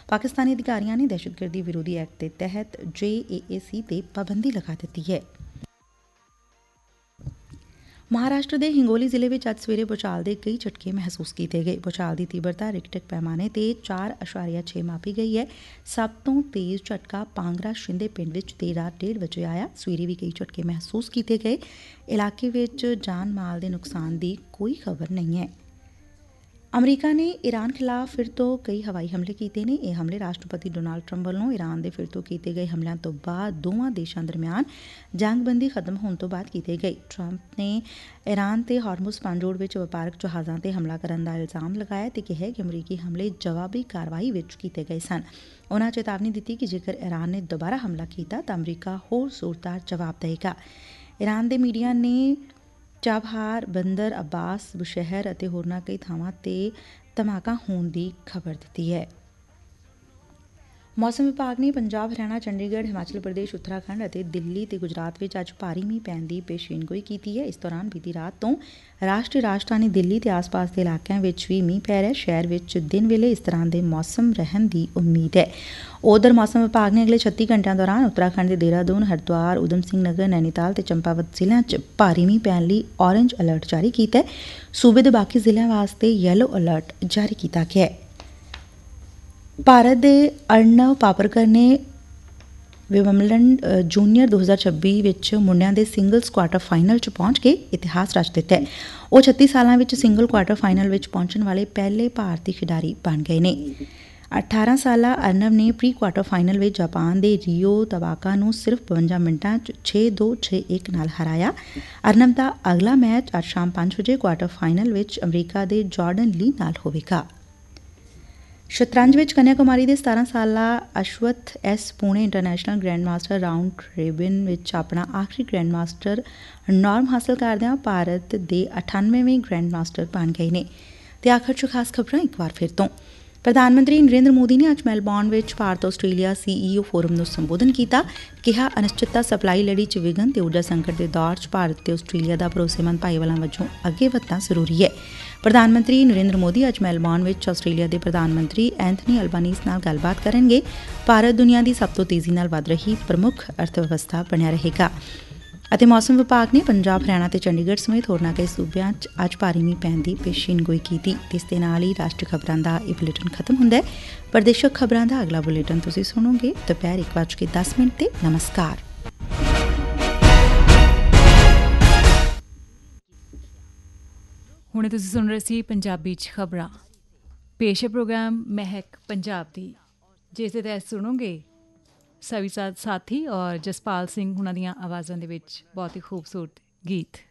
ਪਾਕਿਸਤਾਨੀ ਅਧਿਕਾਰੀਆਂ ਨੇ ਦਹਿਸ਼ਤਗਰਦੀ ਵਿਰੋਧੀ ਐਕਟ ਦੇ ਤਹਿਤ JAAC ਤੇ ਪਾਬੰਦੀ ਲਗਾ ਦਿੱਤੀ ਹੈ। ਮਹਾਰਾਸ਼ਟਰ ਦੇ ਹਿੰਗੋਲੀ ਜ਼ਿਲ੍ਹੇ ਵਿੱਚ ਅੱਜ ਸਵੇਰੇ ਭੂਚਾਲ ਦੇ ਕਈ ਝਟਕੇ ਮਹਿਸੂਸ ਕੀਤੇ ਗਏ। ਭੂਚਾਲ ਦੀ ਤੀਬਰਤਾ ਰਿਕਟਰ ਪੈਮਾਨੇ ਤੇ 4.6 ਮਾਪੀ ਗਈ ਹੈ। ਸਭ ਤੋਂ ਤੇਜ਼ ਝਟਕਾ ਪਾਂਗਰਾ ਸ਼ਿੰਦੇ ਪਿੰਡ ਵਿੱਚ ਦੇਰ ਰਾਤ 1:30 ਵਜੇ ਆਇਆ। ਸਵੇਰੇ ਵੀ ਕਈ ਝਟਕੇ ਮਹਿਸੂਸ ਕੀਤੇ ਗਏ। ਇਲਾਕੇ ਵਿੱਚ ਜਾਨ ਮਾਲ ਦੇ ਨੁਕਸਾਨ ਦੀ ਕੋਈ ਖਬਰ ਨਹੀਂ ਹੈ। ਅਮਰੀਕਾ ਨੇ ਈਰਾਨ ਖਿਲਾਫ਼ ਫਿਰ ਤੋਂ ਕਈ ਹਵਾਈ ਹਮਲੇ ਕੀਤੇ ਨੇ। ਇਹ ਹਮਲੇ ਰਾਸ਼ਟਰਪਤੀ ਡੋਨਾਲਡ ਟਰੰਪ ਵੱਲੋਂ ਈਰਾਨ ਦੇ ਫਿਰ ਤੋਂ ਕੀਤੇ ਗਏ ਹਮਲਿਆਂ ਤੋਂ ਬਾਅਦ ਦੋਵਾਂ ਦੇਸ਼ਾਂ ਦਰਮਿਆਨ ਜੰਗਬੰਦੀ ਖਤਮ ਹੋਣ ਤੋਂ ਬਾਅਦ ਕੀਤੇ ਗਏ। ਟਰੰਪ ਨੇ ਈਰਾਨ ਤੇ ਹਾਰਮੁਜ਼ ਪਾਣਬੂੜ ਵਿੱਚ ਵਪਾਰਕ ਜਹਾਜ਼ਾਂ ਤੇ ਹਮਲਾ ਕਰਨ ਦਾ ਇਲਜ਼ਾਮ ਲਗਾਇਆ ਤੇ ਕਿਹਾ ਕਿ ਅਮਰੀਕੀ ਹਮਲੇ ਜਵਾਬੀ ਕਾਰਵਾਈ ਵਿੱਚ ਕੀਤੇ ਗਏ ਸਨ। ਉਨ੍ਹਾਂ ਚੇਤਾਵਨੀ ਦਿੱਤੀ ਕਿ ਜੇਕਰ ਈਰਾਨ ਨੇ ਦੁਬਾਰਾ ਹਮਲਾ ਕੀਤਾ ਤਾਂ ਅਮਰੀਕਾ ਹੋਰ ਜ਼ੋਰਦਾਰ ਜਵਾਬ ਦੇਵੇਗਾ। ਈਰਾਨ ਦੇ ਮੀਡੀਆ ਨੇ ਚਾਬਹਾਰ, ਬੰਦਰ ਅੱਬਾਸ, ਬੁਸ਼ਹਿਰ ਅਤੇ ਹੋਰਨਾਂ ਕਈ ਥਾਵਾਂ ਤੇ ਧਮਾਕਾ ਹੋਣ ਦੀ ਖਬਰ ਦਿੱਤੀ ਹੈ। ਮੌਸਮ ਵਿਭਾਗ ਨੇ ਪੰਜਾਬ, ਹਰਿਆਣਾ, ਚੰਡੀਗੜ੍ਹ, ਹਿਮਾਚਲ ਪ੍ਰਦੇਸ਼, ਉੱਤਰਾਖੰਡ ਅਤੇ ਦਿੱਲੀ ਤੇ ਗੁਜਰਾਤ ਵਿੱਚ ਅੱਜ ਭਾਰੀ ਮੀਂਹ ਪੈਣ ਦੀ ਪੇਸ਼ੀਨਗੋਈ ਕੀਤੀ ਹੈ। ਇਸ ਦੌਰਾਨ ਬੀਤੀ ਰਾਤ ਤੋਂ ਰਾਸ਼ਟਰੀ ਰਾਜਧਾਨੀ ਦਿੱਲੀ ਤੇ ਆਸ-ਪਾਸ ਦੇ ਇਲਾਕਿਆਂ ਵਿੱਚ ਵੀ ਮੀਂਹ ਪੈ ਰਿਹਾ। ਸ਼ਹਿਰ ਵਿੱਚ ਦਿਨ ਵੇਲੇ ਇਸ ਤਰ੍ਹਾਂ ਦੇ ਮੌਸਮ ਰਹਿਣ ਦੀ ਉਮੀਦ ਹੈ। ਉਧਰ ਮੌਸਮ ਵਿਭਾਗ ਨੇ ਅਗਲੇ 36 ਘੰਟਿਆਂ ਦੌਰਾਨ ਉੱਤਰਾਖੰਡ ਦੇ ਦੇਹਰਾਦੂਨ, ਹਰਿਦੁਆਰ, ਊਧਮ ਸਿੰਘ ਨਗਰ, ਨੈਨੀਤਾਲ ਤੇ ਚੰਪਾਵਤ ਜ਼ਿਲ੍ਹਿਆਂ 'ਚ ਭਾਰੀ ਮੀਂਹ ਪੈਣ ਲਈ ਔਰੇਂਜ ਅਲਰਟ ਜਾਰੀ ਕੀਤਾ ਹੈ। ਸੂਬੇ ਦੇ ਬਾਕੀ ਜ਼ਿਲ੍ਹਿਆਂ ਵਾਸਤੇ ਯੈਲੋ ਅਲਰਟ ਜਾਰੀ ਕੀਤਾ ਗਿਆ ਹੈ। ਭਾਰਤ ਦੇ ਅਰਨਵ ਪਾਪਰਕਰ ਨੇ ਵਿੰਬਲਡਨ ਜੂਨੀਅਰ 2026 ਵਿੱਚ ਮੁੰਡਿਆਂ ਦੇ ਸਿੰਗਲਜ਼ ਕੁਆਰਟਰ ਫਾਈਨਲ 'ਚ ਪਹੁੰਚ ਕੇ ਇਤਿਹਾਸ ਰਚ ਦਿੱਤਾ ਹੈ। ਉਹ 36 ਸਾਲਾਂ ਵਿੱਚ ਸਿੰਗਲ ਕੁਆਰਟਰ ਫਾਈਨਲ ਵਿੱਚ ਪਹੁੰਚਣ ਵਾਲੇ ਪਹਿਲੇ ਭਾਰਤੀ ਖਿਡਾਰੀ ਬਣ ਗਏ ਨੇ। 18 ਸਾਲਾ ਅਰਨਵ ਨੇ ਪ੍ਰੀ ਕੁਆਰਟਰ ਫਾਈਨਲ ਵਿੱਚ ਜਾਪਾਨ ਦੇ ਰੀਓ ਤਬਾਕਾ ਨੂੰ ਸਿਰਫ 52 ਮਿੰਟਾਂ 'ਚ 6-2, 6-1 ਨਾਲ ਹਰਾਇਆ। ਅਰਨਵ ਦਾ ਅਗਲਾ ਮੈਚ ਅੱਜ ਸ਼ਾਮ 5 ਵਜੇ ਕੁਆਰਟਰ ਫਾਈਨਲ ਵਿੱਚ ਅਮਰੀਕਾ ਦੇ ਜਾਰਡਨ ਲੀ ਨਾਲ ਹੋਵੇਗਾ। ਸ਼ਤਰੰਜ ਵਿੱਚ ਕੰਨਿਆ ਕੁਮਾਰੀ ਦੇ 17 ਸਾਲਾ ਅਸ਼ਵਥ S Pune international grand master round ਰੇਬਿਨ ਵਿੱਚ ਆਪਣਾ ਆਖਰੀ ਗ੍ਰੈਂਡ ਮਾਸਟਰ ਨਾਰਮ ਹਾਸਲ ਕਰਦਿਆਂ ਭਾਰਤ ਦੇ 98ਵੇਂ ਗ੍ਰੈਂਡ ਮਾਸਟਰ ਬਣ ਗਏ ਨੇ। ਤੇ ਆਖਰ 'ਚ ਖਾਸ ਖਬਰਾਂ ਇੱਕ ਵਾਰ ਫਿਰ ਤੋਂ। ਪ੍ਰਧਾਨ ਮੰਤਰੀ ਨਰਿੰਦਰ ਮੋਦੀ ਨੇ ਅੱਜ ਮੈਲਬੌਰਨ ਵਿੱਚ ਭਾਰਤ ਆਸਟ੍ਰੇਲੀਆ CEO ਫੋਰਮ ਨੂੰ ਸੰਬੋਧਨ ਕੀਤਾ। ਕਿਹਾ ਅਨਿਸ਼ਚਿਤਤਾ ਸਪਲਾਈ ਲੜੀ 'ਚ ਵਿਘਨ ਤੇ ਊਰਜਾ ਸੰਕਟ ਦੇ ਦੌਰ 'ਚ ਭਾਰਤ ਤੇ ਆਸਟ੍ਰੇਲੀਆ ਦਾ ਭਰੋਸੇਮੰਦ ਭਾਈਵਾਲਾਂ ਵਜੋਂ ਅੱਗੇ ਵਧਣਾ ਜ਼ਰੂਰੀ ਹੈ। ਪ੍ਰਧਾਨ ਮੰਤਰੀ ਨਰਿੰਦਰ ਮੋਦੀ ਅੱਜ ਮੈਲਬੌਰਨ ਵਿੱਚ ਆਸਟ੍ਰੇਲੀਆ ਦੇ ਪ੍ਰਧਾਨ ਮੰਤਰੀ ਐਂਥਨੀ ਅਲਬਾਨੀਜ਼ ਨਾਲ ਗੱਲਬਾਤ ਕਰਨਗੇ। ਭਾਰਤ ਦੁਨੀਆ ਦੀ ਸਭ ਤੋਂ ਤੇਜ਼ੀ ਨਾਲ ਵਧ ਰਹੀ ਪ੍ਰਮੁੱਖ ਅਰਥ ਵਿਵਸਥਾ ਬਣਿਆ ਰਹੇਗਾ। ਅਤੇ ਮੌਸਮ ਵਿਭਾਗ ਨੇ ਪੰਜਾਬ, ਹਰਿਆਣਾ ਤੇ ਚੰਡੀਗੜ੍ਹ ਸਮੇਤ ਹੋਰਨਾਂ ਕਈ ਸੂਬਿਆਂ 'ਚ ਅੱਜ ਭਾਰੀ ਮੀਂਹ ਪੈਣ ਦੀ ਪੇਸ਼ੀਨਗੋਈ ਕੀਤੀ। ਇਸ ਦੇ ਨਾਲ ਹੀ ਰਾਸ਼ਟਰੀ ਖਬਰਾਂ ਦਾ ਇਹ ਬੁਲੇਟਿਨ ਖਤਮ ਹੁੰਦਾ ਹੈ। ਪ੍ਰਦੇਸ਼ਕ ਖਬਰਾਂ ਦਾ ਅਗਲਾ ਬੁਲੇਟਿਨ ਤੁਸੀਂ ਸੁਣੋਗੇ ਦੁਪਹਿਰ 1:10 ਤੇ। ਨਮਸਕਾਰ। ਹੁਣੇ ਤੁਸੀਂ ਸੁਣ ਰਹੇ ਸੀ ਪੰਜਾਬੀ 'ਚ ਖਬਰਾਂ। ਪੇਸ਼ ਹੈ ਪ੍ਰੋਗਰਾਮ ਮਹਿਕ ਪੰਜਾਬ ਦੀ, ਜਿਸ ਦੇ ਤਹਿਤ ਸੁਣੋਗੇ ਸਵੀ ਸਾਥੀ ਔਰ ਜਸਪਾਲ ਸਿੰਘ ਹੁਣਾਂ ਦੀਆਂ ਆਵਾਜ਼ਾਂ ਦੇ ਵਿੱਚ ਬਹੁਤ ਹੀ ਖੂਬਸੂਰਤ ਗੀਤ।